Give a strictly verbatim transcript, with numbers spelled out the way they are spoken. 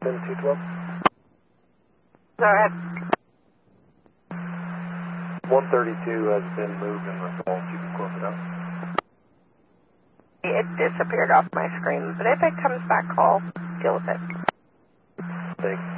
ten two twelve. Go ahead. one thirty-two has been moved and resolved. You can close it out. It disappeared off my screen, but if it comes back, call. Deal with it. Thanks.